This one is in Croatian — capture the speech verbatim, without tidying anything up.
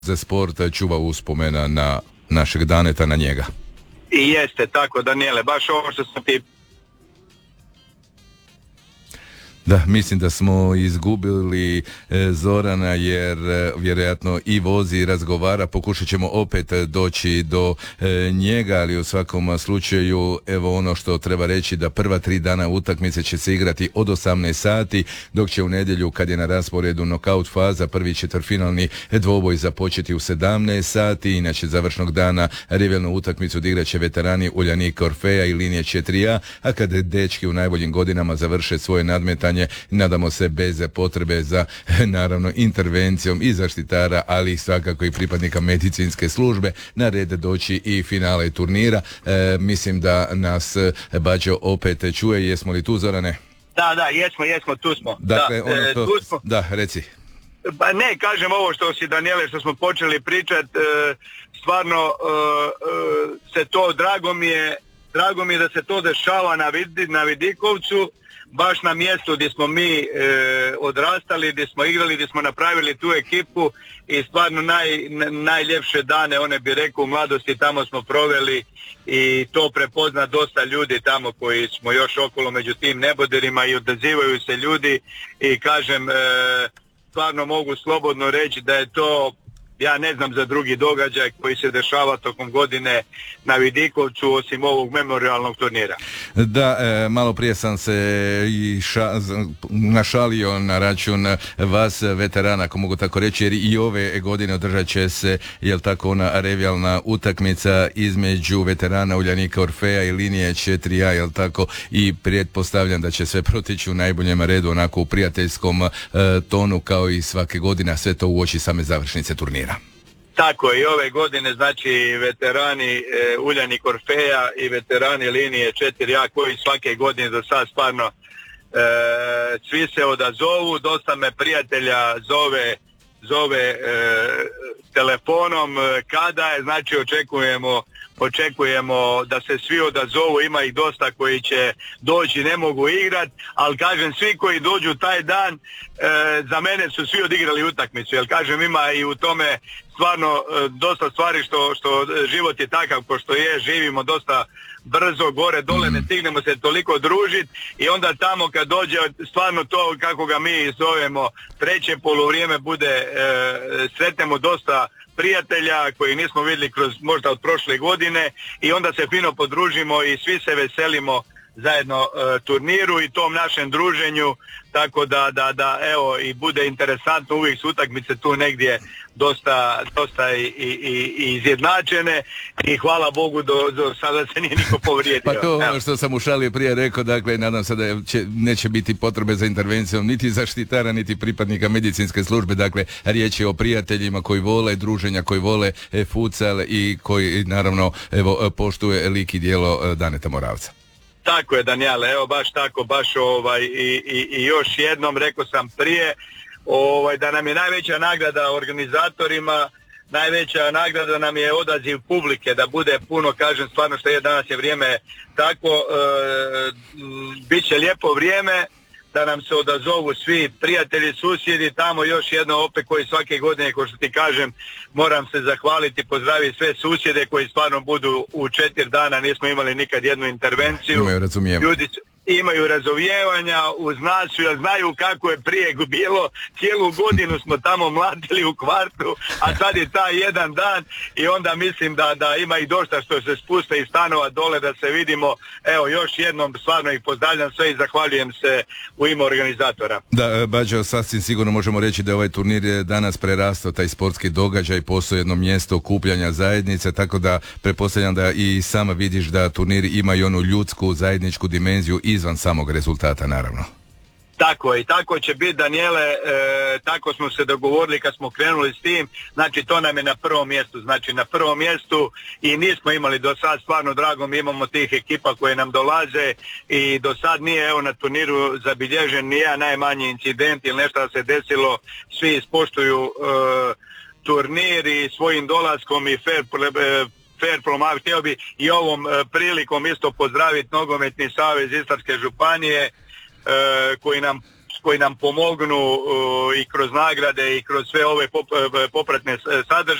za sport čuva uspomena na našeg Daneta, na njega. I jeste tako, Danijele, baš ovo što sam ti... Da, mislim da smo izgubili e, Zorana jer e, vjerojatno i vozi i razgovara. Pokušat ćemo opet doći do e, njega, ali u svakom slučaju evo ono što treba reći, da prva tri dana utakmice će se igrati od osamnaest sati, dok će u nedjelju, kad je na rasporedu nokaut faza, prvi četvrtfinalni dvoboj započeti u sedamnaest sati. Inače završnog dana rivalnu utakmicu odigrat će veterani Uljanika Orfeja i linije četiri a, a kad dečki u najboljim godinama završe svoje nadmetanje, nadamo se bez potrebe za naravno intervencijom i zaštitara, ali svakako i pripadnika medicinske službe, na red doći i finale turnira. E, mislim da nas Bađo opet čuje. Jesmo li tu, Zorane? Da, da, jesmo, jesmo, tu smo. Dakle, da, ono što... e, tu smo. Da, reci. Pa ne, kažem ovo što si, Danijele, što smo počeli pričat, e, stvarno e, e, se to, drago mi je, drago mi je da se to dešava na, vid, na Vidikovcu, baš na mjestu gdje smo mi e, odrastali, gdje smo igrali, gdje smo napravili tu ekipu i stvarno naj, najljepše dane, one bi rekao, u mladosti tamo smo proveli i to prepozna dosta ljudi tamo koji smo još okolo među tim neboderima i odazivaju se ljudi i kažem, e, stvarno mogu slobodno reći da je to, ja ne znam za drugi događaj koji se dešava tokom godine na Vidikovcu osim ovog memorialnog turnira. Da, e, malo prije sam se i ša, našalio na račun vas veterana, ako mogu tako reći, jer i ove godine održat će se, jel tako, ona revijalna utakmica između veterana Uljanika Orfeja i linije četiri a, jel tako, i pretpostavljam da će sve proteći u najboljem redu, onako u prijateljskom e, tonu kao i svake godine, a sve to uoči same završnice turnira. Tako i ove godine, znači veterani e, Uljanik Orfeja i veterani linije četiri a koji svake godine do sad stvarno e, svi se odazovu, dosta me prijatelja zove, zove e, telefonom kada je, znači očekujemo očekujemo da se svi odazovu, ima ih dosta koji će doći, ne mogu igrati, ali kažem, svi koji dođu taj dan, e, za mene su svi odigrali utakmicu, jer kažem, ima i u tome stvarno e, dosta stvari što, što život je takav ko što je, živimo dosta brzo, gore, dole, ne stignemo se toliko družiti i onda tamo kad dođe stvarno to, kako ga mi zovemo, treće poluvrijeme bude, e, sretnemo dosta prijatelja koji nismo vidjeli kroz možda od prošle godine i onda se fino podružimo i svi se veselimo zajedno e, turniru i tom našem druženju, tako da, da, da evo i bude interesantno, uvijek su utakmice tu negdje dosta, dosta i, i, i izjednačene i hvala Bogu do, do sada se nije niko povrijedio. Pa to ono što sam u šali prije rekao, dakle nadam se da će, neće biti potrebe za intervencijom niti zaštitara niti pripadnika medicinske službe, dakle riječ je o prijateljima koji vole druženja, koji vole e, futsal i koji naravno evo poštuje lik i djelo Daneta Moravca. Tako je, Danijale, evo baš tako, baš ovaj i, i, i još jednom rekao sam prije ovaj, da nam je najveća nagrada organizatorima, najveća nagrada nam je odaziv publike, da bude puno, kažem, stvarno što je danas je vrijeme tako, e, bit će lijepo vrijeme, da nam se odazovu svi prijatelji, susjedi, tamo još jedno opet koji svake godine, ko što ti kažem, moram se zahvaliti, pozdraviti sve susjede koji stvarno budu u četiri dana, nismo imali nikad jednu intervenciju. Imaju razumijevanje. Ljudi imaju razumijevanja uz nas, jer znaju kako je prije bilo, cijelu godinu smo tamo mlatili u kvartu, a sad je taj jedan dan i onda mislim da, da ima i dosta što se spuste iz stanova dole da se vidimo. Evo još jednom stvarno ih pozdravljam sve i zahvaljujem se u ime organizatora. Da, Bađo, sasvim sigurno možemo reći da ovaj turnir je danas prerastao taj sportski događaj, postoji jedno mjesto okupljanja zajednice, tako da pretpostavljam da i sama vidiš da turnir ima i onu ljudsku zajedničku dimenziju izvan samog rezultata, naravno. Tako je, i tako će biti, Danijele, e, tako smo se dogovorili kad smo krenuli s tim, znači to nam je na prvom mjestu, znači na prvom mjestu i nismo imali do sad, stvarno drago mi imamo tih ekipa koje nam dolaze i do sad nije evo na turniru zabilježen nijedan najmanji incident ili nešto da se desilo, svi ispoštuju e, turnir i svojim dolaskom i fair e, fair play, htio bi i ovom e, prilikom isto pozdraviti Nogometni savez Istarske županije e, koji nam koji nam pomognu i kroz nagrade i kroz sve ove popratne sadržaje